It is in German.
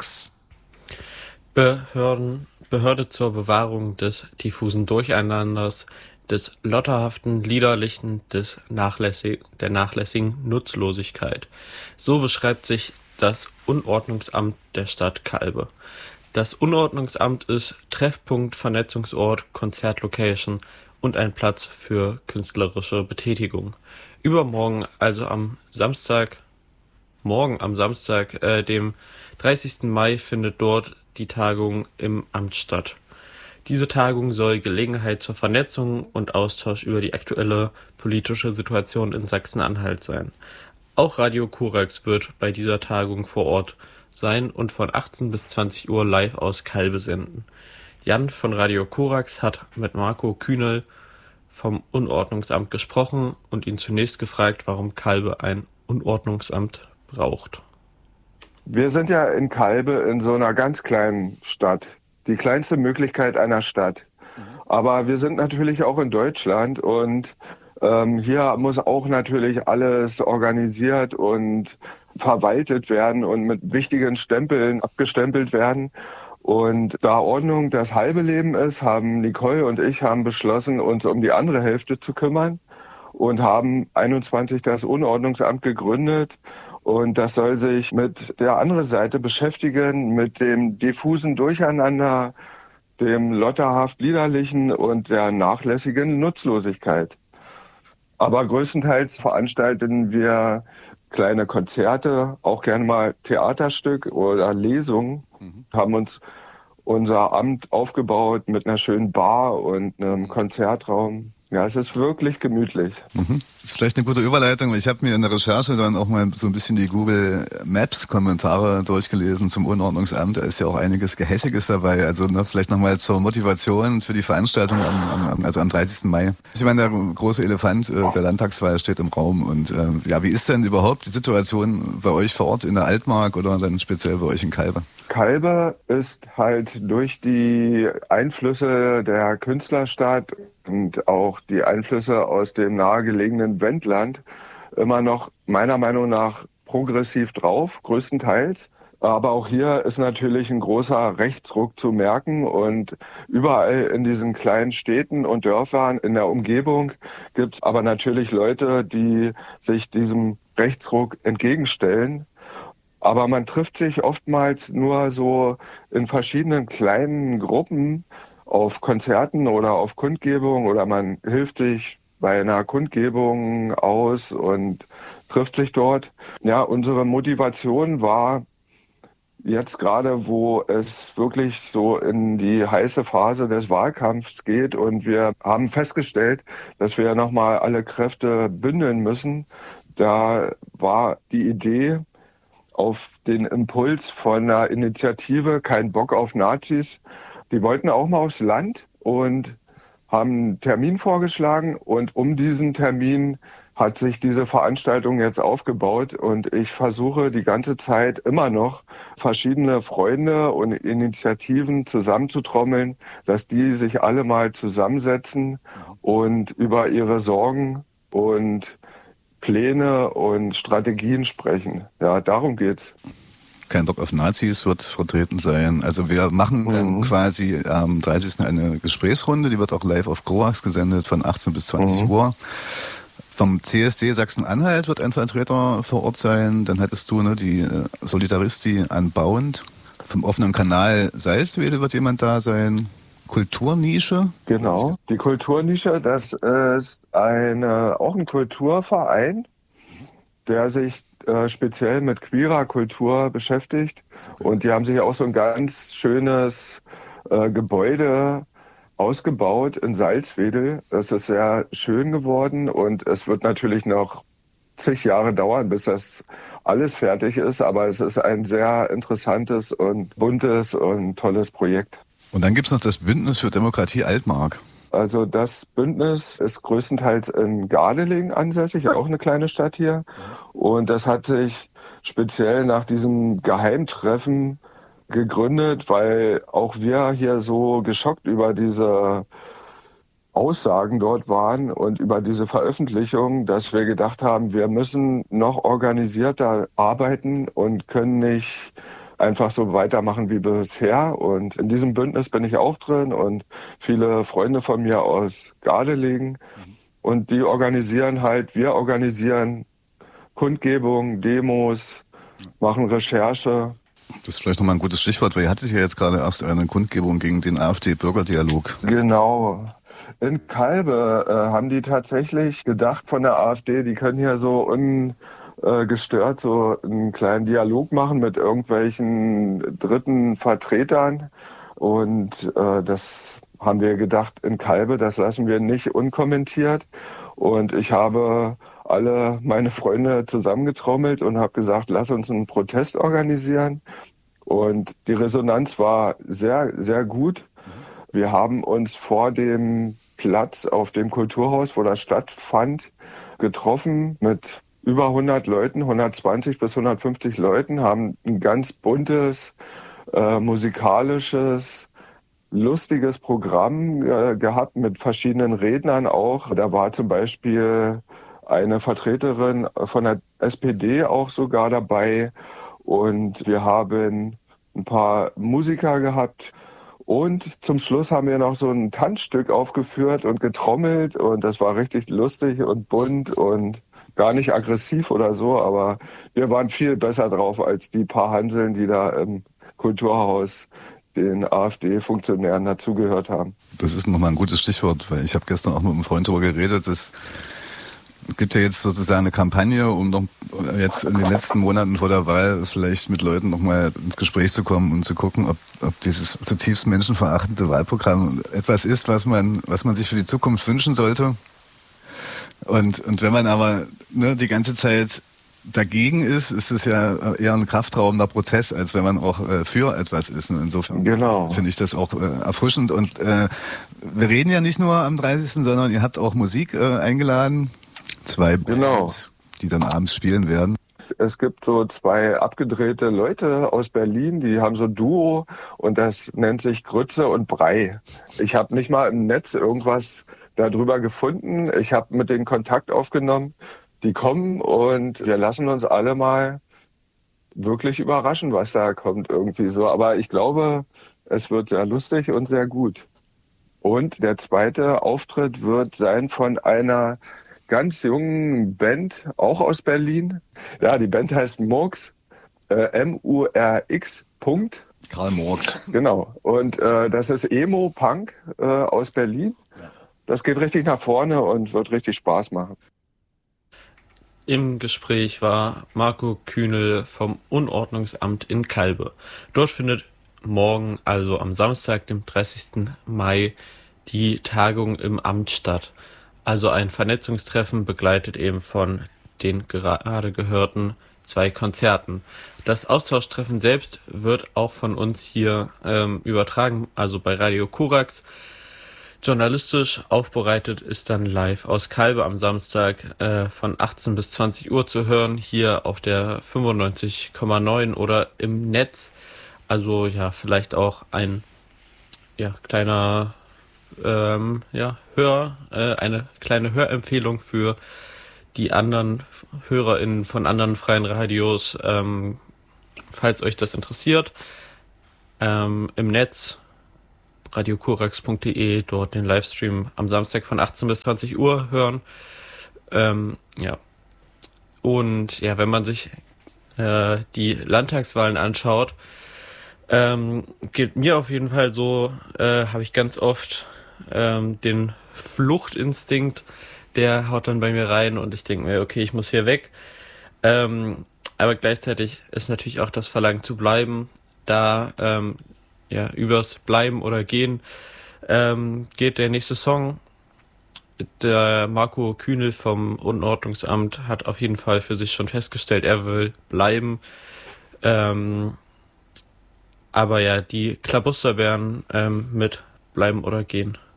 Korax. Behörde zur Bewahrung des diffusen Durcheinanders, des lotterhaften, liederlichen, der nachlässigen Nutzlosigkeit. So beschreibt sich das Unordnungsamt der Stadt Calbe. Das Unordnungsamt ist Treffpunkt, Vernetzungsort, Konzertlocation und ein Platz für künstlerische Betätigung. Übermorgen, also am Samstag, dem 30. Mai, findet dort die Tagung im Amt statt. Diese Tagung soll Gelegenheit zur Vernetzung und Austausch über die aktuelle politische Situation in Sachsen-Anhalt sein. Auch Radio Korax wird bei dieser Tagung vor Ort sein und von 18 bis 20 Uhr live aus Calbe senden. Jan von Radio Korax hat mit Marco Kühnel vom Unordnungsamt gesprochen und ihn zunächst gefragt, warum Calbe ein Unordnungsamt braucht. Wir sind ja in Calbe in so einer ganz kleinen Stadt. Die kleinste Möglichkeit einer Stadt. Aber wir sind natürlich auch in Deutschland und hier muss auch natürlich alles organisiert und verwaltet werden und mit wichtigen Stempeln abgestempelt werden. Und da Ordnung das halbe Leben ist, haben Nicole und ich beschlossen, uns um die andere Hälfte zu kümmern und haben 21 das Unordnungsamt gegründet. Und das soll sich mit der anderen Seite beschäftigen, mit dem diffusen Durcheinander, dem lotterhaft liederlichen und der nachlässigen Nutzlosigkeit. Aber größtenteils veranstalten wir kleine Konzerte, auch gerne mal Theaterstück oder Lesungen, haben uns unser Amt aufgebaut mit einer schönen Bar und einem Konzertraum. Ja, es ist wirklich gemütlich. Das ist vielleicht eine gute Überleitung. Ich habe mir in der Recherche dann auch mal so ein bisschen die Google Maps Kommentare durchgelesen zum Unordnungsamt. Da ist ja auch einiges Gehässiges dabei. Also vielleicht nochmal zur Motivation für die Veranstaltung am 30. Mai. Ich meine, der große Elefant der Landtagswahl steht im Raum. Und wie ist denn überhaupt die Situation bei euch vor Ort in der Altmark oder dann speziell bei euch in Calbe? Calbe ist halt durch die Einflüsse der Künstlerstadt und auch die Einflüsse aus dem nahegelegenen Wendland immer noch meiner Meinung nach progressiv drauf, größtenteils. Aber auch hier ist natürlich ein großer Rechtsruck zu merken und überall in diesen kleinen Städten und Dörfern in der Umgebung gibt es aber natürlich Leute, die sich diesem Rechtsruck entgegenstellen. Aber man trifft sich oftmals nur so in verschiedenen kleinen Gruppen auf Konzerten oder auf Kundgebungen oder man hilft sich bei einer Kundgebung aus und trifft sich dort. Ja, unsere Motivation war jetzt gerade, wo es wirklich so in die heiße Phase des Wahlkampfs geht und wir haben festgestellt, dass wir nochmal alle Kräfte bündeln müssen. Da war die Idee, auf den Impuls von einer Initiative Kein Bock auf Nazis. Die wollten auch mal aufs Land und haben einen Termin vorgeschlagen und um diesen Termin hat sich diese Veranstaltung jetzt aufgebaut und ich versuche die ganze Zeit immer noch verschiedene Freunde und Initiativen zusammenzutrommeln, dass die sich alle mal zusammensetzen und über ihre Sorgen und Pläne und Strategien sprechen. Ja, darum geht's. Kein Bock auf Nazis wird vertreten sein. Also wir machen dann quasi am 30. eine Gesprächsrunde, die wird auch live auf Korax gesendet von 18 bis 20 Uhr. Vom CSD Sachsen-Anhalt wird ein Vertreter vor Ort sein. Dann hattest du die Solidaristi Unbound. Vom offenen Kanal Salzwedel wird jemand da sein. Kulturnische? Genau, die Kulturnische, das ist auch ein Kulturverein, der sich speziell mit queerer Kultur beschäftigt. Okay. Und die haben sich auch so ein ganz schönes Gebäude ausgebaut in Salzwedel. Das ist sehr schön geworden und es wird natürlich noch zig Jahre dauern, bis das alles fertig ist, aber es ist ein sehr interessantes und buntes und tolles Projekt. Und dann gibt's noch das Bündnis für Demokratie Altmark. Also das Bündnis ist größtenteils in Gardelegen ansässig, auch eine kleine Stadt hier. Und das hat sich speziell nach diesem Geheimtreffen gegründet, weil auch wir hier so geschockt über diese Aussagen dort waren und über diese Veröffentlichung, dass wir gedacht haben, wir müssen noch organisierter arbeiten und können nicht einfach so weitermachen wie bisher. Und in diesem Bündnis bin ich auch drin und viele Freunde von mir aus Gardelegen. Und wir organisieren Kundgebungen, Demos, machen Recherche. Das ist vielleicht nochmal ein gutes Stichwort, weil ihr hattet ja jetzt gerade erst eine Kundgebung gegen den AfD-Bürgerdialog. Genau. In Kalbe haben die tatsächlich gedacht von der AfD, die können hier so ungestört so einen kleinen Dialog machen mit irgendwelchen dritten Vertretern. Und das haben wir gedacht in Kalbe, das lassen wir nicht unkommentiert. Und ich habe alle meine Freunde zusammengetrommelt und habe gesagt, lass uns einen Protest organisieren. Und die Resonanz war sehr, sehr gut. Wir haben uns vor dem Platz auf dem Kulturhaus, wo das stattfand, getroffen mit über 100 Leuten, 120 bis 150 Leuten, haben ein ganz buntes, musikalisches, lustiges Programm gehabt mit verschiedenen Rednern auch. Da war zum Beispiel eine Vertreterin von der SPD auch sogar dabei und wir haben ein paar Musiker gehabt und zum Schluss haben wir noch so ein Tanzstück aufgeführt und getrommelt und das war richtig lustig und bunt und gar nicht aggressiv oder so, aber wir waren viel besser drauf als die paar Hanseln, die da im Kulturhaus den AfD-Funktionären dazugehört haben. Das ist nochmal ein gutes Stichwort, weil ich habe gestern auch mit einem Freund darüber geredet, es gibt ja jetzt sozusagen eine Kampagne, um noch jetzt in den letzten Monaten vor der Wahl vielleicht mit Leuten nochmal ins Gespräch zu kommen und zu gucken, ob dieses zutiefst menschenverachtende Wahlprogramm etwas ist, was man sich für die Zukunft wünschen sollte. Und wenn man aber die ganze Zeit dagegen ist es ja eher ein kraftraubender Prozess, als wenn man auch für etwas ist. Und insofern finde ich das auch erfrischend. Und wir reden ja nicht nur am 30., sondern ihr habt auch Musik eingeladen. 2 Bands, die dann abends spielen werden. Es gibt so 2 abgedrehte Leute aus Berlin, die haben so ein Duo und das nennt sich Grütze und Brei. Ich habe nicht mal im Netz irgendwas darüber gefunden. Ich habe mit denen Kontakt aufgenommen. Die kommen und wir lassen uns alle mal wirklich überraschen, was da kommt irgendwie so. Aber ich glaube, es wird sehr lustig und sehr gut. Und der zweite Auftritt wird sein von einer ganz jungen Band, auch aus Berlin. Ja, die Band heißt Murks, M-U-R-X. Karl Murks. Genau. Und das ist Emo-Punk aus Berlin. Das geht richtig nach vorne und wird richtig Spaß machen. Im Gespräch war Marco Kühnel vom Unordnungsamt in Kalbe. Dort findet morgen, also am Samstag, dem 30. Mai, die Tagung im Amt statt. Also ein Vernetzungstreffen, begleitet eben von den gerade gehörten 2 Konzerten. Das Austauschtreffen selbst wird auch von uns hier übertragen, also bei Radio Korax. Journalistisch aufbereitet ist dann live aus Kalbe am Samstag von 18 bis 20 Uhr zu hören, hier auf der 95,9 oder im Netz. Also ja, vielleicht auch ein kleiner eine kleine Hörempfehlung für die anderen HörerInnen von anderen freien Radios, falls euch das interessiert. Im Netz radiokorax.de, dort den Livestream am Samstag von 18 bis 20 Uhr hören. Und ja, wenn man sich die Landtagswahlen anschaut, geht mir auf jeden Fall so, habe ich ganz oft den Fluchtinstinkt, der haut dann bei mir rein und ich denke mir, okay, ich muss hier weg. Aber gleichzeitig ist natürlich auch das Verlangen zu bleiben, da übers Bleiben oder Gehen geht der nächste Song. Der Marco Kühnel vom Unordnungsamt hat auf jeden Fall für sich schon festgestellt, er will bleiben. Aber ja, die Klabusterbären mit Bleiben oder Gehen.